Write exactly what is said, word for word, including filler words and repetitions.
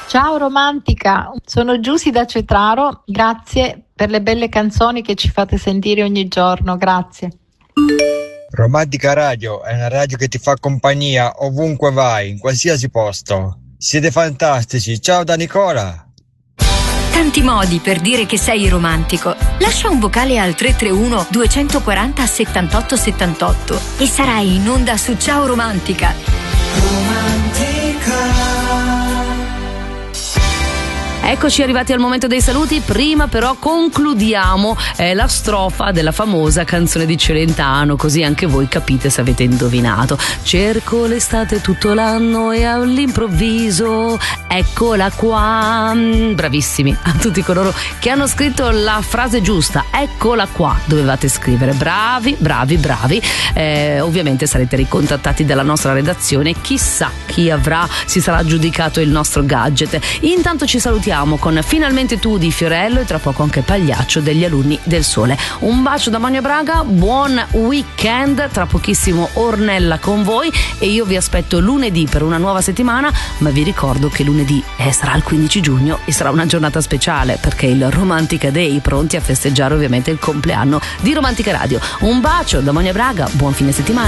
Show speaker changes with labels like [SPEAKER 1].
[SPEAKER 1] Ciao romantica, sono Giusy da Cetraro, grazie per le belle canzoni che ci fate sentire ogni giorno, grazie.
[SPEAKER 2] Romantica Radio è una radio che ti fa compagnia ovunque vai, in qualsiasi posto. Siete fantastici, ciao da Nicola!
[SPEAKER 3] Tanti modi per dire che sei romantico. Lascia un vocale al tre tre uno due quattro zero settantotto settantotto e sarai in onda su Ciao Romantica.
[SPEAKER 4] Romantica.
[SPEAKER 5] Eccoci arrivati al momento dei saluti, prima però concludiamo eh, la strofa della famosa canzone di Celentano, così anche voi capite se avete indovinato. Cerco l'estate tutto l'anno e all'improvviso eccola qua. Bravissimi a tutti coloro che hanno scritto la frase giusta, eccola qua, dovevate scrivere, bravi, bravi, bravi. Eh, ovviamente sarete ricontattati dalla nostra redazione, chissà chi avrà, si sarà aggiudicato il nostro gadget. Intanto ci salutiamo con Finalmente tu di Fiorello e tra poco anche Pagliaccio degli Alunni del Sole. Un bacio da Magno Braga, buon weekend, tra pochissimo Ornella con voi e io vi aspetto lunedì per una nuova settimana, ma vi ricordo che lunedì eh, sarà il quindici giugno e sarà una giornata speciale perché è il Romantica Day, pronti a festeggiare ovviamente il compleanno di Romantica Radio. Un bacio da Magno Braga, buon fine settimana.